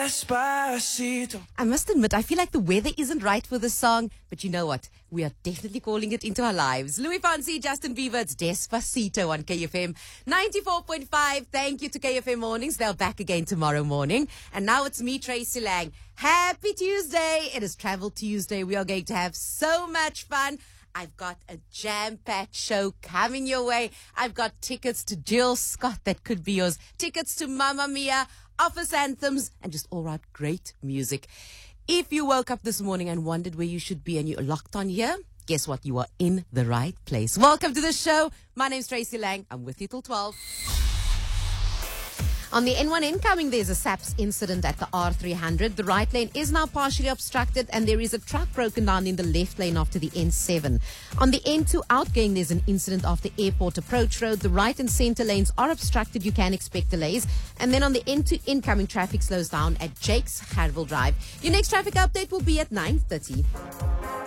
Despacito. I must admit, I feel like the weather isn't right for this song, but you know what? We are definitely calling it into our lives. Louis Fonsi, Justin Bieber, it's Despacito on KFM 94.5. Thank you to KFM Mornings. They're back again tomorrow morning. And now it's me, Tracy Lang. Happy Tuesday. It is Travel Tuesday. We are going to have so much fun. I've got a jam-packed show coming your way. I've got tickets to Jill Scott. That could be yours. Tickets to Mamma Mia, Office Anthems, and just all right great music. If you woke up this morning and wondered where you should be and you're locked on here, guess what? You are in the right place. Welcome to the show. My name's Tracy Lang. I'm with you till 12. On the N1 incoming, there's a SAPS incident at the R300. The right lane is now partially obstructed and there is a truck broken down in the left lane after the N7. On the N2 outgoing, there's an incident off the airport approach road. The right and center lanes are obstructed. You can expect delays. And then on the N2 incoming, traffic slows down at Jake's Harville Drive. Your next traffic update will be at 9:30.